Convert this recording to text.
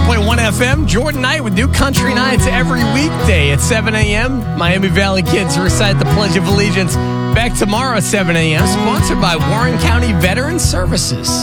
101.1 FM. Jordan Knight with New Country Nights every weekday at 7 a.m. Miami Valley Kids recite the Pledge of Allegiance. Back tomorrow at 7 a.m. Sponsored by Warren County Veteran Services.